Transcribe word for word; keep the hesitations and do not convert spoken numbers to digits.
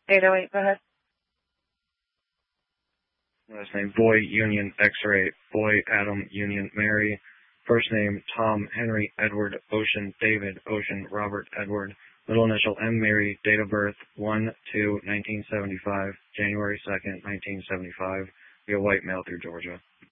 eight oh eight, go ahead. Last name, Boy, Union, X-ray, Boy, Adam, Union, Mary. First name, Tom, Henry, Edward, Ocean, David, Ocean, Robert, Edward. Middle initial, M. Mary. Date of birth, one two nineteen seventy-five, January second, nineteen seventy-five. Via white mail through Georgia.